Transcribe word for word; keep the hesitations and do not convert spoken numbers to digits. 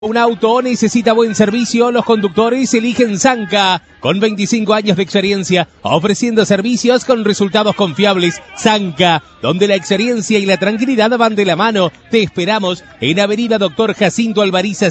Un auto necesita buen servicio, los conductores eligen Zanca, con veinticinco años de experiencia, ofreciendo servicios con resultados confiables. Zanca, donde la experiencia y la tranquilidad van de la mano. Te esperamos en Avenida Doctor Jacinto Alvariza